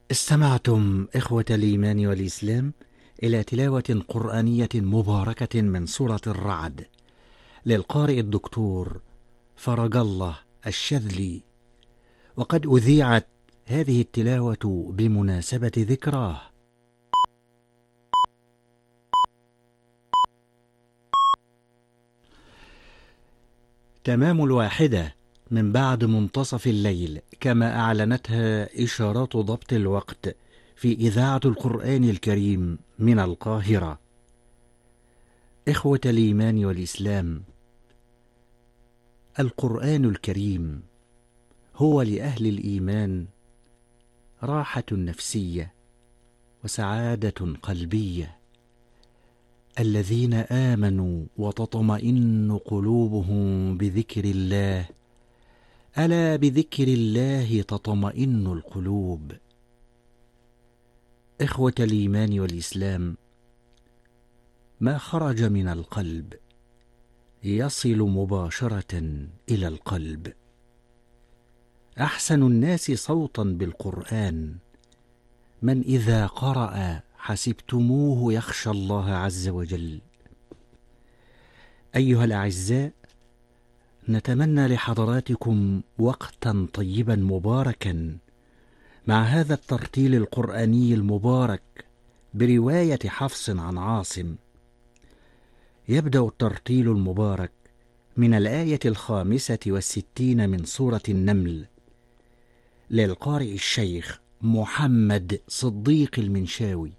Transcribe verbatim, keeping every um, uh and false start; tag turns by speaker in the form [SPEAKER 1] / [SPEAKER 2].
[SPEAKER 1] استمعتم إخوة الإيمان والإسلام إلى تلاوة قرآنية مباركة من سورة الرعد للقارئ الدكتور فرج الله الشاذلي، وقد أذيعت هذه التلاوة بمناسبة ذكراه. تمام الواحدة من بعد منتصف الليل، كما أعلنتها إشارات ضبط الوقت في إذاعة القرآن الكريم من القاهرة. إخوة الإيمان والإسلام، القرآن الكريم هو لأهل الإيمان راحة نفسية وسعادة قلبية، الذين آمنوا وتطمئن قلوبهم بذكر الله، ألا بذكر الله تطمئن القلوب. إخوة الإيمان والإسلام، ما خرج من القلب يصل مباشرة إلى القلب. أحسن الناس صوتا بالقرآن من إذا قرأ حسبتموه يخشى الله عز وجل. أيها الأعزاء، نتمنى لحضراتكم وقتا طيبا مباركا مع هذا الترتيل القرآني المبارك برواية حفص عن عاصم. يبدأ الترتيل المبارك من الآية الخامسة والستين من سورة النمل للقارئ الشيخ محمد صديق المنشاوي.